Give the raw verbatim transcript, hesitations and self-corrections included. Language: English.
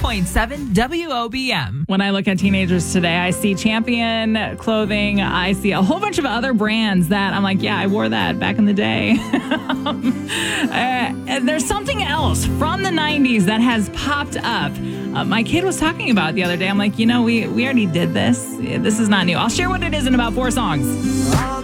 point seven W O B M. When I look at teenagers today, I see Champion clothing. I see a whole bunch of other brands that I'm like, yeah, I wore that back in the day. um, uh, and there's something else from the nineties that has popped up. Uh, my kid was talking about it the other day. I'm like, you know, we, we already did this. This is not new. I'll share what it is in about four songs.